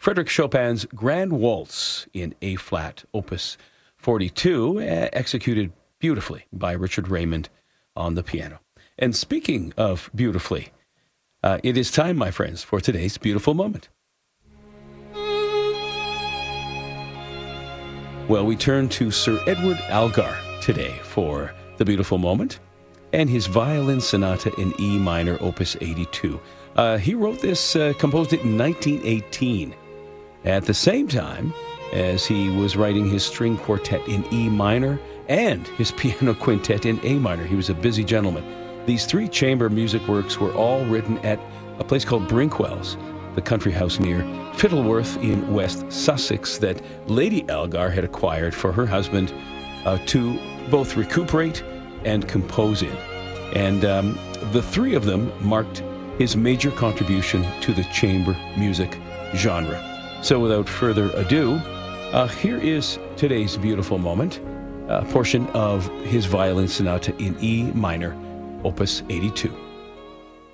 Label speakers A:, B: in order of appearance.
A: Frédéric Chopin's Grand Waltz in A-flat, Opus 42, executed beautifully by Richard Raymond on the piano. And speaking of beautifully, it is time, my friends, for today's beautiful moment. Well, we turn to Sir Edward Elgar today for the beautiful moment and his violin sonata in E minor, Opus 82. He wrote this, composed it in 1918, at the same time as he was writing his string quartet in E minor and his piano quintet in A minor. He was a busy gentleman. These three chamber music works were all written at a place called Brinkwells, the country house near Fittleworth in West Sussex that Lady Elgar had acquired for her husband to both recuperate and compose in. And the three of them marked his major contribution to the chamber music genre. So without further ado, here is today's beautiful moment, a portion of his violin sonata in E minor, Opus 82.